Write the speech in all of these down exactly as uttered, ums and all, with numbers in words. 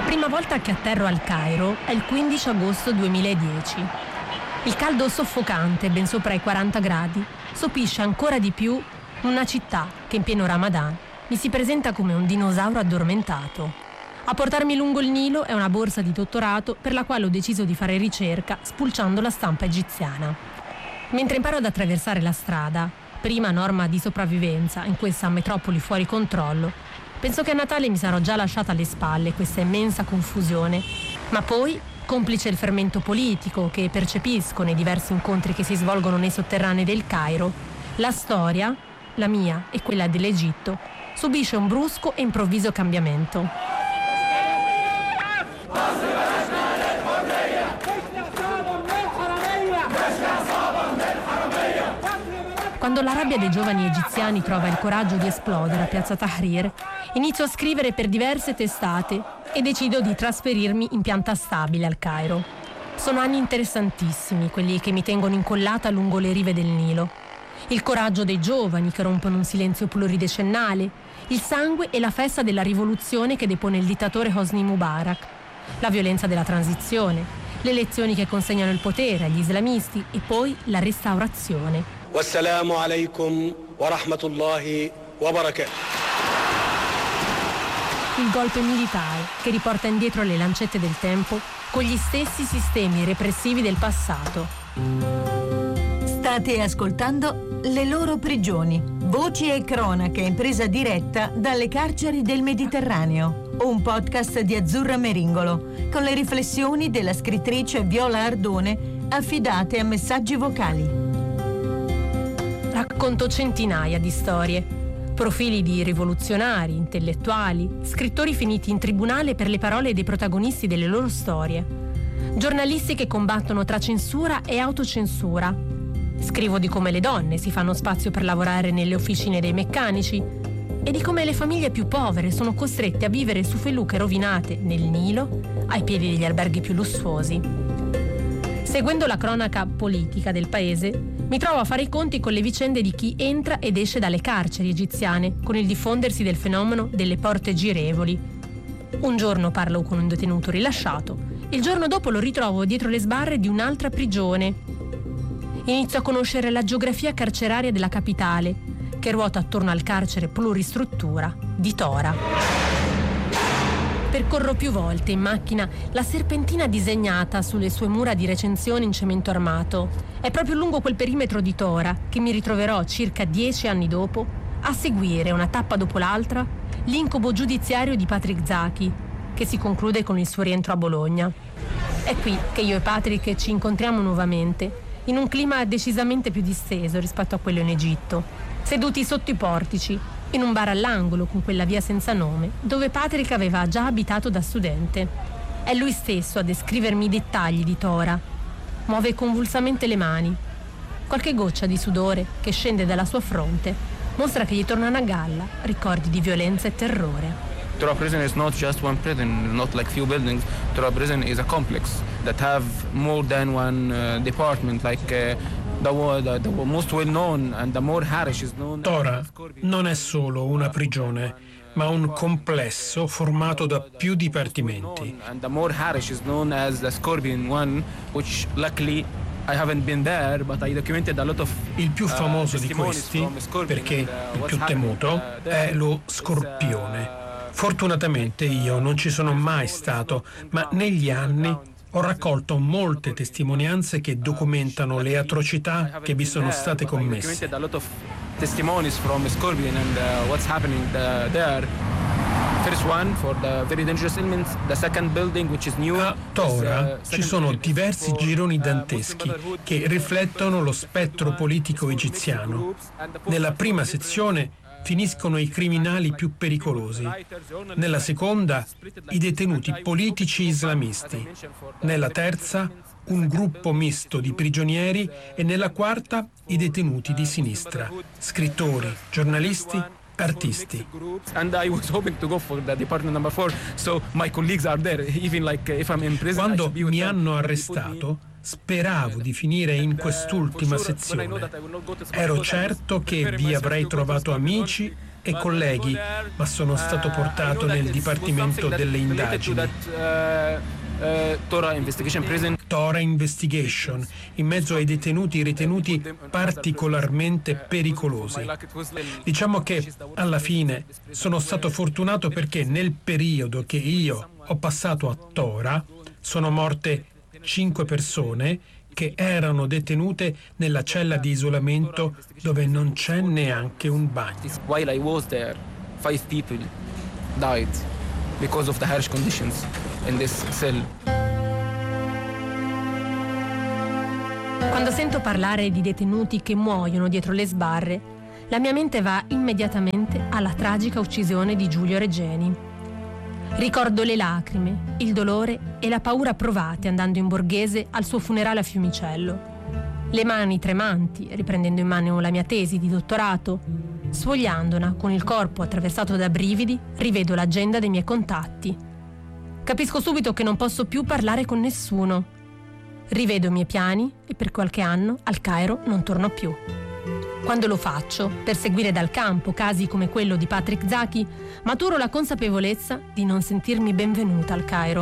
prima volta che atterro al Cairo è il quindici agosto duemiladieci. Il caldo soffocante, ben sopra i quaranta gradi, sopisce ancora di più una città che in pieno Ramadan mi si presenta come un dinosauro addormentato. A portarmi lungo il Nilo è una borsa di dottorato per la quale ho deciso di fare ricerca spulciando la stampa egiziana. Mentre imparo ad attraversare la strada, prima norma di sopravvivenza in questa metropoli fuori controllo, penso che a Natale mi sarò già lasciata alle spalle questa immensa confusione, ma poi, complice il fermento politico che percepisco nei diversi incontri che si svolgono nei sotterranei del Cairo, la storia, la mia e quella dell'Egitto, subisce un brusco e improvviso cambiamento. Quando la rabbia dei giovani egiziani trova il coraggio di esplodere a Piazza Tahrir, inizio a scrivere per diverse testate e decido di trasferirmi in pianta stabile al Cairo. Sono anni interessantissimi, quelli che mi tengono incollata lungo le rive del Nilo. Il coraggio dei giovani che rompono un silenzio pluridecennale, il sangue e la festa della rivoluzione che depone il dittatore Hosni Mubarak, la violenza della transizione, le elezioni che consegnano il potere agli islamisti e poi la restaurazione. Wassalamu alaikum wa rahmatullahi wa barakatuh. Il golpe militare che riporta indietro le lancette del tempo con gli stessi sistemi repressivi del passato. State ascoltando Le loro prigioni, voci e cronache in presa diretta dalle carceri del Mediterraneo. Un podcast di Azzurra Meringolo con le riflessioni della scrittrice Viola Ardone affidate a messaggi vocali. Racconto centinaia di storie, profili di rivoluzionari, intellettuali, scrittori finiti in tribunale per le parole dei protagonisti delle loro storie, giornalisti che combattono tra censura e autocensura. Scrivo di come le donne si fanno spazio per lavorare nelle officine dei meccanici e di come le famiglie più povere sono costrette a vivere su feluche rovinate nel Nilo, ai piedi degli alberghi più lussuosi. Seguendo la cronaca politica del paese, mi trovo a fare i conti con le vicende di chi entra ed esce dalle carceri egiziane con il diffondersi del fenomeno delle porte girevoli. Un giorno parlo con un detenuto rilasciato, il giorno dopo lo ritrovo dietro le sbarre di un'altra prigione. Inizio a conoscere la geografia carceraria della capitale, che ruota attorno al carcere pluristruttura di Tora. Percorro più volte in macchina la serpentina disegnata sulle sue mura di recensioni in cemento armato. È proprio lungo quel perimetro di Tora che mi ritroverò circa dieci anni dopo a seguire una tappa dopo l'altra l'incubo giudiziario di Patrick Zaki, che si conclude con il suo rientro a Bologna. È qui che io e Patrick ci incontriamo nuovamente, in un clima decisamente più disteso rispetto a quello in Egitto, seduti sotto i portici, in un bar all'angolo con quella via senza nome, dove Patrick aveva già abitato da studente. È lui stesso a descrivermi i dettagli di Tora. Muove convulsamente le mani. Qualche goccia di sudore che scende dalla sua fronte mostra che gli tornano a galla ricordi di violenza e terrore. Tora prison is not just one prison, not like few buildings. Tora prison is a complex that have more than one uh, department, like uh, the, the, the most well known and the more Harish is known. Tora non è solo una prigione, ma un complesso formato da più dipartimenti. And the more Harish is known as the Scorpion one, which luckily I haven't been there, but I documented a lot of. Il più famoso di questi, perché il più temuto, è lo Scorpione. Fortunatamente io non ci sono mai stato, ma negli anni ho raccolto molte testimonianze che documentano le atrocità che vi sono state commesse. A Tora ci sono diversi gironi danteschi che riflettono lo spettro politico egiziano. Nella prima sezione finiscono i criminali più pericolosi, nella seconda i detenuti politici islamisti, nella terza un gruppo misto di prigionieri e nella quarta i detenuti di sinistra, scrittori, giornalisti, artisti. Quando mi hanno arrestato, speravo di finire in quest'ultima sezione. Ero certo che vi avrei trovato amici e colleghi, ma sono stato portato nel Dipartimento delle Indagini. Tora Investigation Prison. Tora Investigation, in mezzo ai detenuti ritenuti particolarmente pericolosi. Diciamo che alla fine sono stato fortunato perché nel periodo che io ho passato a Tora sono morte cinque persone che erano detenute nella cella di isolamento dove non c'è neanche un bagno. While I was there, five people died because of the harsh conditions in this cell. Quando sento parlare di detenuti che muoiono dietro le sbarre, la mia mente va immediatamente alla tragica uccisione di Giulio Regeni. Ricordo le lacrime, il dolore e la paura provate andando in borghese al suo funerale a Fiumicello. Le mani tremanti, riprendendo in mano la mia tesi di dottorato. Sfogliandola, con il corpo attraversato da brividi, rivedo l'agenda dei miei contatti. Capisco subito che non posso più parlare con nessuno. Rivedo i miei piani e per qualche anno al Cairo non torno più. Quando lo faccio, per seguire dal campo casi come quello di Patrick Zaki, maturo la consapevolezza di non sentirmi benvenuta al Cairo.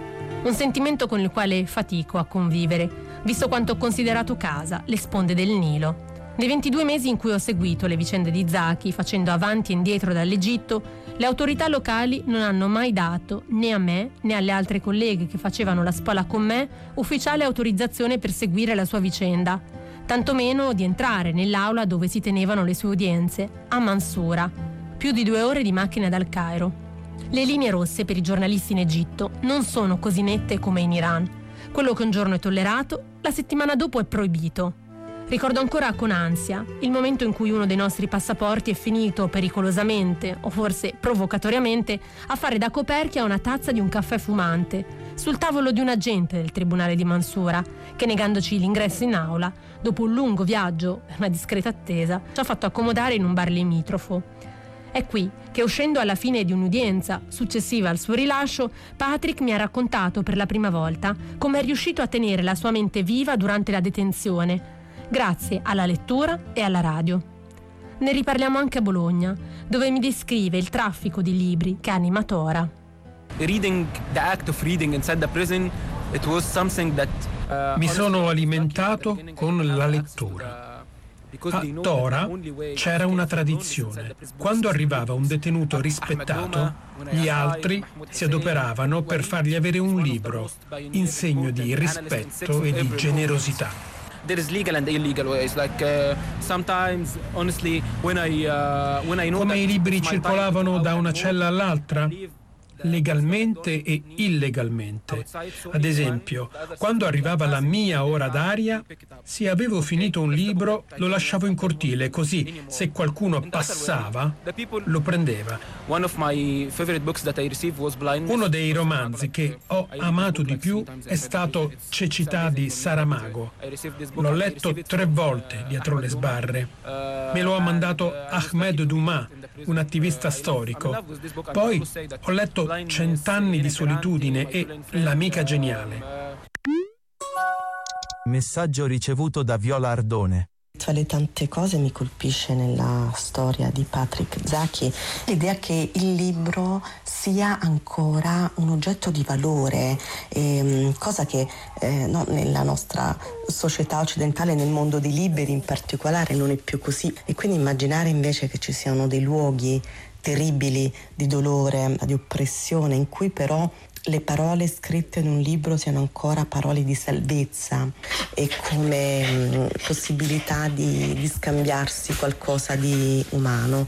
Un sentimento con il quale fatico a convivere, visto quanto ho considerato casa le sponde del Nilo. Nei ventidue mesi in cui ho seguito le vicende di Zaki, facendo avanti e indietro dall'Egitto, le autorità locali non hanno mai dato, né a me né alle altre colleghe che facevano la spola con me, ufficiale autorizzazione per seguire la sua vicenda, tantomeno di entrare nell'aula dove si tenevano le sue udienze, a Mansoura, più di due ore di macchina dal Cairo. Le linee rosse per i giornalisti in Egitto non sono così nette come in Iran. Quello che un giorno è tollerato, la settimana dopo è proibito. Ricordo ancora con ansia il momento in cui uno dei nostri passaporti è finito pericolosamente, o forse provocatoriamente, a fare da coperchia a una tazza di un caffè fumante, sul tavolo di un agente del tribunale di Mansoura, che negandoci l'ingresso in aula, dopo un lungo viaggio e una discreta attesa, ci ha fatto accomodare in un bar limitrofo. È qui che, uscendo alla fine di un'udienza successiva al suo rilascio, Patrick mi ha raccontato per la prima volta come è riuscito a tenere la sua mente viva durante la detenzione, grazie alla lettura e alla radio. Ne riparliamo anche a Bologna, dove mi descrive il traffico di libri che anima Tora. Reading, the act of reading inside the prison, it was something that uh, mi sono alimentato con la lettura. A Tora c'era una tradizione. Quando arrivava un detenuto rispettato, gli altri si adoperavano per fargli avere un libro, in segno di rispetto e di generosità. There is legal and illegal ways. Like uh, sometimes, honestly, when I uh, when I know Come i libri circolavano da una cella all'altra, legalmente e illegalmente. Ad esempio, quando arrivava la mia ora d'aria, se avevo finito un libro, lo lasciavo in cortile, così se qualcuno passava, lo prendeva. Uno dei romanzi che ho amato di più è stato Cecità di Saramago. L'ho letto tre volte dietro le sbarre. Me lo ha mandato Ahmed Dumas, un attivista storico. Poi ho letto Cent'anni di solitudine e L'amica geniale. Messaggio ricevuto da Viola Ardone. Tra le tante cose mi colpisce nella storia di Patrick Zaki l'idea che il libro sia ancora un oggetto di valore, ehm, cosa che eh, no, nella nostra società occidentale, nel mondo dei liberi in particolare, non è più così. E quindi immaginare invece che ci siano dei luoghi terribili di dolore, di oppressione, in cui però le parole scritte in un libro siano ancora parole di salvezza e come mh, possibilità di, di scambiarsi qualcosa di umano.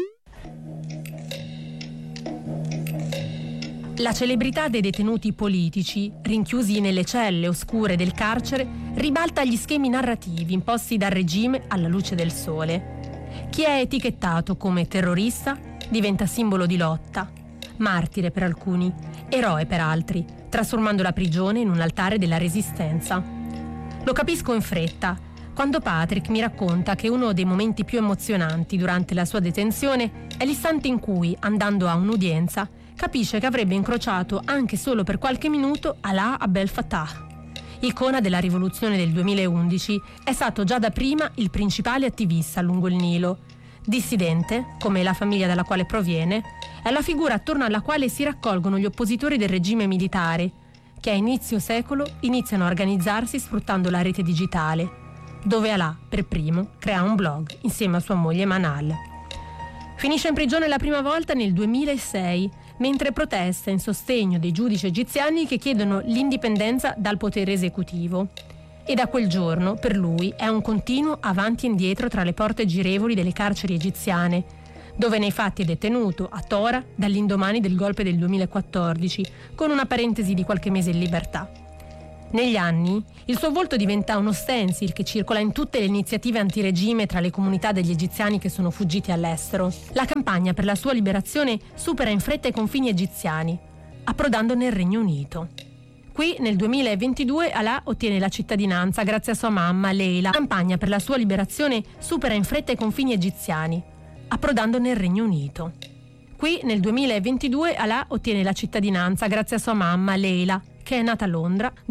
La celebrità dei detenuti politici, rinchiusi nelle celle oscure del carcere, ribalta gli schemi narrativi imposti dal regime alla luce del sole. Chi è etichettato come terrorista diventa simbolo di lotta, martire per alcuni, eroe per altri, trasformando la prigione in un altare della resistenza. Lo capisco in fretta, quando Patrick mi racconta che uno dei momenti più emozionanti durante la sua detenzione è l'istante in cui, andando a un'udienza, capisce che avrebbe incrociato anche solo per qualche minuto Alaa Abdel Fattah. Icona della rivoluzione del duemilaundici, è stato già da prima il principale attivista lungo il Nilo. Dissidente, come la famiglia dalla quale proviene, è la figura attorno alla quale si raccolgono gli oppositori del regime militare, che a inizio secolo iniziano a organizzarsi sfruttando la rete digitale, dove Alaa, per primo, crea un blog insieme a sua moglie Manal. Finisce in prigione la prima volta nel duemilasei, mentre protesta in sostegno dei giudici egiziani che chiedono l'indipendenza dal potere esecutivo. E da quel giorno, per lui, è un continuo avanti e indietro tra le porte girevoli delle carceri egiziane, dove nei fatti è detenuto a Tora dall'indomani del golpe del duemilaquattordici, con una parentesi di qualche mese in libertà. Negli anni, il suo volto diventa uno stencil che circola in tutte le iniziative antiregime tra le comunità degli egiziani che sono fuggiti all'estero. La campagna per la sua liberazione supera in fretta i confini egiziani, approdando nel Regno Unito. Qui nel duemilaventidue Alaa ottiene la cittadinanza grazie a sua mamma Leila. La campagna per la sua liberazione supera in fretta i confini egiziani, approdando nel Regno Unito. Qui nel duemilaventidue Alaa ottiene la cittadinanza grazie a sua mamma Leila, che è nata a Londra.